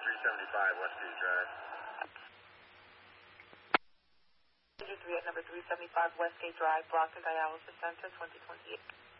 375 Westgate Drive. Number 375 Westgate Drive, Brockton Dialysis Center, 2028.